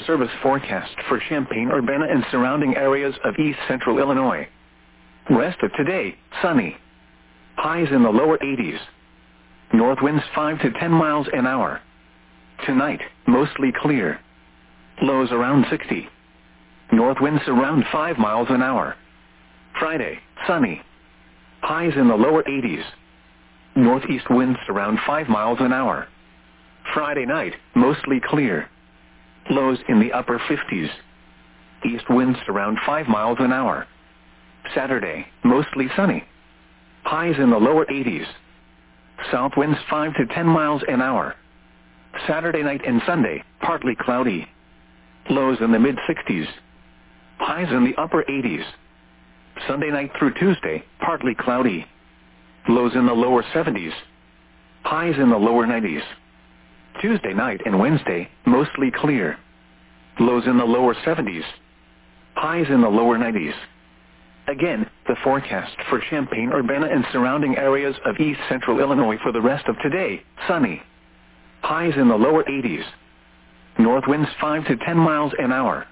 Service forecast for Champaign-Urbana and surrounding areas of east central Illinois. Rest of today, sunny. Highs in the lower 80s. North winds 5 to 10 miles an hour. Tonight, mostly clear. Lows around 60. North winds around 5 miles an hour. Friday, sunny. Highs in the lower 80s. Northeast winds around 5 miles an hour. Friday night, mostly clear. Lows in the upper 50s. East winds around 5 miles an hour. Saturday, mostly sunny. Highs in the lower 80s. South winds 5 to 10 miles an hour. Saturday night and Sunday, partly cloudy. Lows in the mid-60s. Highs in the upper 80s. Sunday night through Tuesday, partly cloudy. Lows in the lower 70s. Highs in the lower 90s. Tuesday night and Wednesday, mostly clear. Lows in the lower 70s. Highs in the lower 90s. Again, the forecast for Champaign-Urbana and surrounding areas of east central Illinois for the rest of today, sunny. Highs in the lower 80s. North winds 5 to 10 miles an hour.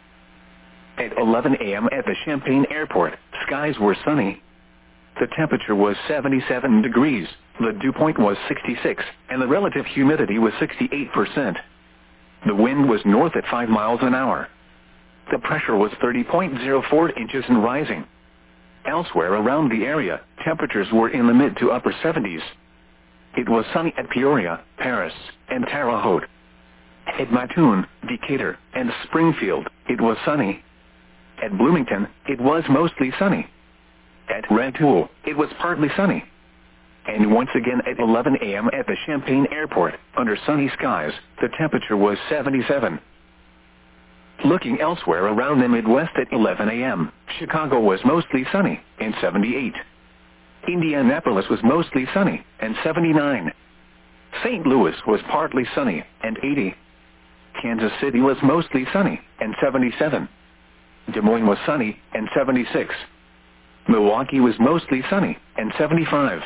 At 11 a.m. at the Champaign Airport, skies were sunny. The temperature was 77 degrees, the dew point was 66, and the relative humidity was 68%. The wind was north at 5 miles an hour. The pressure was 30.04 inches and rising. Elsewhere around the area, temperatures were in the mid to upper 70s. It was sunny at Peoria, Paris, and Terre Haute. At Mattoon, Decatur, and Springfield, it was sunny. At Bloomington, it was mostly sunny. At Rantoul, it was partly sunny. And once again at 11 a.m. at the Champaign Airport, under sunny skies, the temperature was 77. Looking elsewhere around the Midwest at 11 a.m., Chicago was mostly sunny, and 78. Indianapolis was mostly sunny, and 79. St. Louis was partly sunny, and 80. Kansas City was mostly sunny, and 77. Des Moines was sunny, and 76. Milwaukee was mostly sunny, and 75.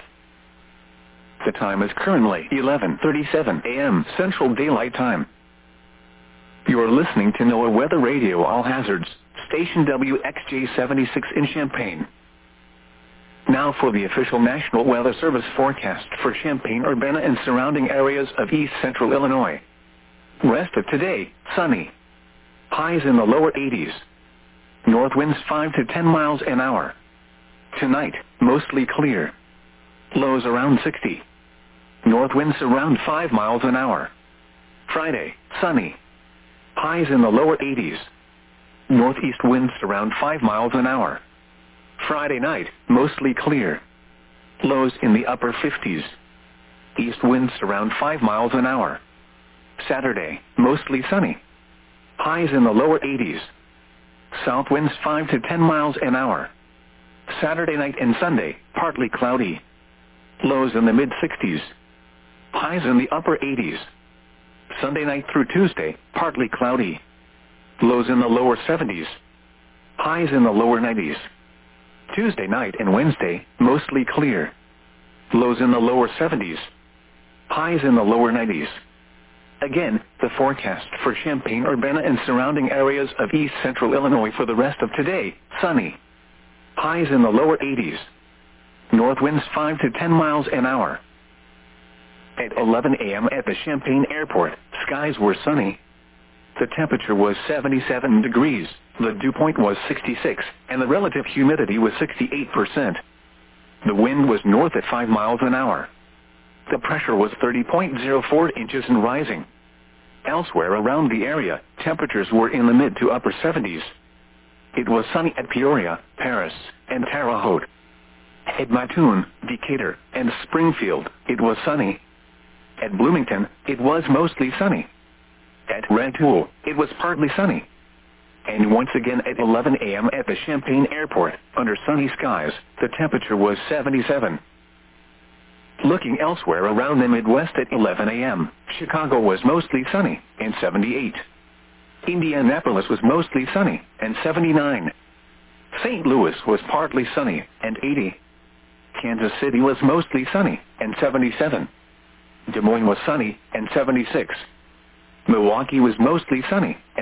The time is currently 11:37 a.m. Central Daylight Time. You are listening to NOAA Weather Radio All Hazards, station WXJ-76 in Champaign. Now for the official National Weather Service forecast for Champaign-Urbana and surrounding areas of east central Illinois. Rest of today, sunny. Highs in the lower 80s. North winds 5 to 10 miles an hour. Tonight, mostly clear. Lows around 60. North winds around 5 miles an hour. Friday, sunny. Highs in the lower 80s. Northeast winds around 5 miles an hour. Friday night, mostly clear. Lows in the upper 50s. East winds around 5 miles an hour. Saturday, mostly sunny. Highs in the lower 80s. South winds 5 to 10 miles an hour. Saturday night and Sunday, partly cloudy. Lows in the mid-60s. Highs in the upper 80s. Sunday night through Tuesday, partly cloudy. Lows in the lower 70s. Highs in the lower 90s. Tuesday night and Wednesday, mostly clear. Lows in the lower 70s. Highs in the lower 90s. Again, the forecast for Champaign-Urbana and surrounding areas of east central Illinois for the rest of today, sunny. Highs in the lower 80s. North winds 5 to 10 miles an hour. At 11 a.m. at the Champaign Airport, skies were sunny. The temperature was 77 degrees, the dew point was 66, and the relative humidity was 68%. The wind was north at 5 miles an hour. The pressure was 30.04 inches and rising. Elsewhere around the area, temperatures were in the mid to upper 70s. It was sunny at Peoria, Paris, and Terre Haute. At Mattoon, Decatur, and Springfield, it was sunny. At Bloomington, it was mostly sunny. At Rantoul, it was partly sunny. And once again at 11 a.m. at the Champaign Airport, under sunny skies, the temperature was 77. Looking elsewhere around the Midwest at 11 a.m., Chicago was mostly sunny, and 78. Indianapolis was mostly sunny, and 79. St. Louis was partly sunny, and 80. Kansas City was mostly sunny, and 77. Des Moines was sunny, and 76. Milwaukee was mostly sunny,